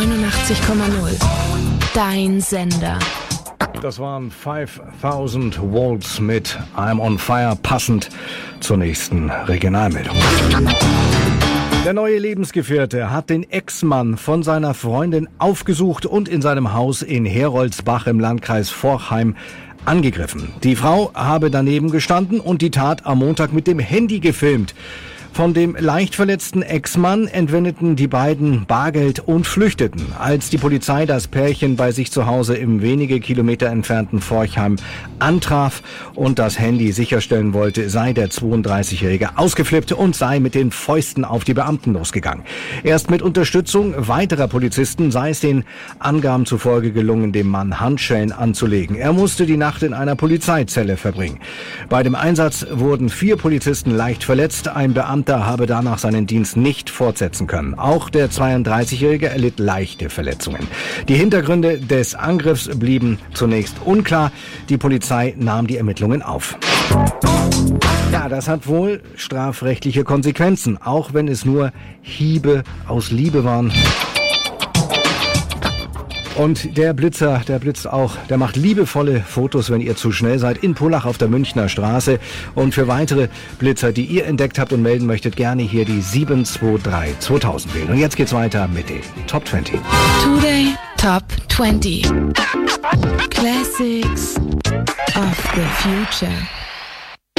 89,0. Dein Sender. Das waren 5000 Volts mit I'm on Fire, passend zur nächsten Regionalmeldung. Der neue Lebensgefährte hat den Ex-Mann von seiner Freundin aufgesucht und in seinem Haus in Heroldsbach im Landkreis Forchheim angegriffen. Die Frau habe daneben gestanden und die Tat am Montag mit dem Handy gefilmt. Von dem leicht verletzten Ex-Mann entwendeten die beiden Bargeld und flüchteten. Als die Polizei das Pärchen bei sich zu Hause im wenige Kilometer entfernten Forchheim antraf und das Handy sicherstellen wollte, sei der 32-Jährige ausgeflippt und sei mit den Fäusten auf die Beamten losgegangen. Erst mit Unterstützung weiterer Polizisten sei es den Angaben zufolge gelungen, dem Mann Handschellen anzulegen. Er musste die Nacht in einer Polizeizelle verbringen. Bei dem Einsatz wurden 4 Polizisten leicht verletzt, ein Beamter habe danach seinen Dienst nicht fortsetzen können. Auch der 32-Jährige erlitt leichte Verletzungen. Die Hintergründe des Angriffs blieben zunächst unklar. Die Polizei nahm die Ermittlungen auf. Ja, das hat wohl strafrechtliche Konsequenzen, auch wenn es nur Hiebe aus Liebe waren. Und der Blitzer, der blitzt auch, der macht liebevolle Fotos, wenn ihr zu schnell seid, in Pullach auf der Münchner Straße. Und für weitere Blitzer, die ihr entdeckt habt und melden möchtet, gerne hier die 723 2000 wählen. Und jetzt geht's weiter mit den Top 20. Today Top 20. Classics of the Future.